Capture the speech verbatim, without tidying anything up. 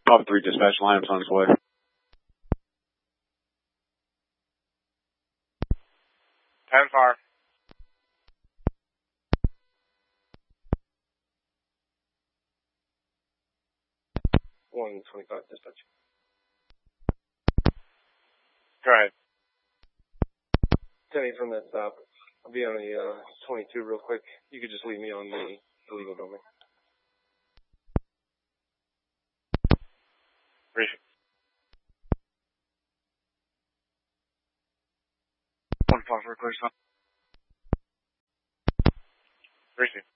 Papa three dispatch line on its way. ten far. one twenty-five dispatch. Go ahead. ten eight from that stop. I'll be on the uh, twenty-two real quick. You could just leave me on the illegal domain. Briefing. one five for a clear stop. Briefing.